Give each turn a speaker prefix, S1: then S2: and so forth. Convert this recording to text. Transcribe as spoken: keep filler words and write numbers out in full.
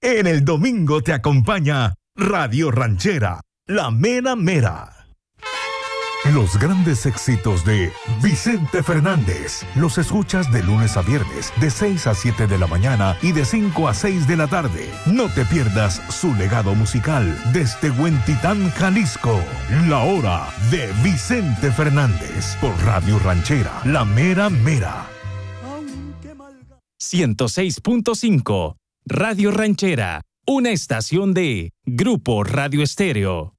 S1: En el domingo te acompaña Radio Ranchera, la mera mera. Los grandes éxitos de Vicente Fernández los escuchas de lunes a viernes, de seis a siete de la mañana y de cinco a seis de la tarde. No te pierdas su legado musical desde Huentitán, Jalisco. La hora de Vicente Fernández por Radio Ranchera, la mera mera.
S2: ciento seis punto cinco Radio Ranchera, una estación de Grupo Radio Estéreo.